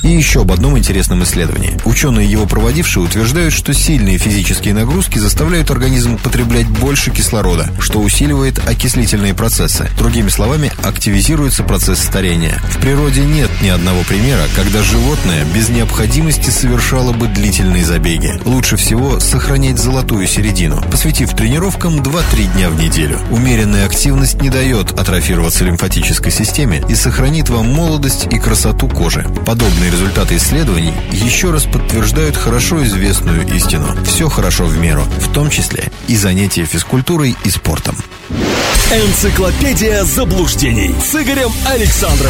И еще об одном интересном исследовании. Ученые, его проводившие, утверждают, что сильные физические нагрузки заставляют организм потреблять больше кислорода, что усиливает окислительные процессы. Другими словами, активизируется процесс старения. В природе нет ни одного примера, когда животное без необходимости совершало бы длительные забеги. Лучше всего сохранять золотую середину, посвятив тренировкам 2-3 дня в неделю. Умеренная активность не дает атрофироваться лимфатической системе и сохранит вам молодость и красоту кожи. Подобные результаты исследований еще раз подтверждают хорошо известную истину. Все хорошо в меру, в том числе и занятия физкультурой и спортом. Энциклопедия заблуждений с Игорем Александровым.